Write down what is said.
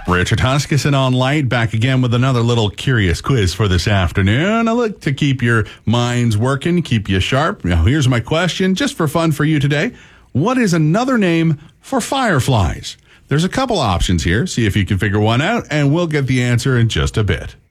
Richard Huskisson on Light, back again with another little curious quiz for this afternoon. I look to keep your minds working, keep you sharp. Now, here's my question, just for fun for you today. What is another name for fireflies? There's a couple options here. See if you can figure one out, and we'll get the answer in just a bit.